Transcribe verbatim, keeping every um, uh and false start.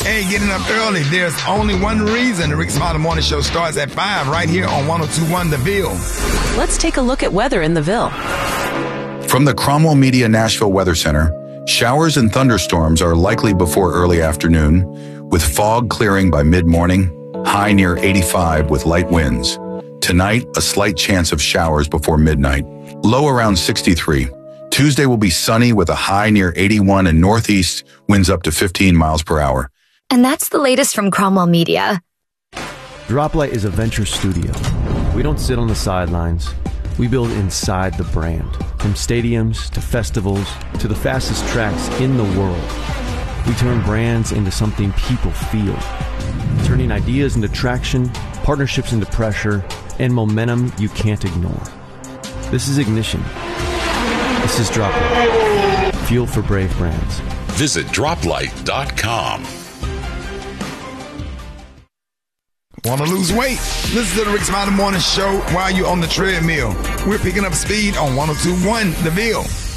Hey, getting up early. There's only one reason the Rick Smiley Morning Show starts at five right here on one oh two point one The Ville. Let's take a look at weather in the Ville. From the Cromwell Media Nashville Weather Center, showers and thunderstorms are likely before early afternoon, with fog clearing by mid-morning, high near eighty-five with light winds. Tonight, a slight chance of showers before midnight, low around sixty-three. Tuesday will be sunny with a high near eighty-one and northeast winds up to fifteen miles per hour. And that's the latest from Cromwell Media. Droplight is a venture studio. We don't sit on the sidelines. We build inside the brand. From stadiums to festivals to the fastest tracks in the world. We turn brands into something people feel. Turning ideas into traction, partnerships into pressure, and momentum you can't ignore. This is Ignition. This is Droplight. Fuel for brave brands. Visit droplight dot com. Want to lose weight? Listen to the Rick Smiley Morning Show while you're on the treadmill. We're picking up speed on one oh two point one The Ville.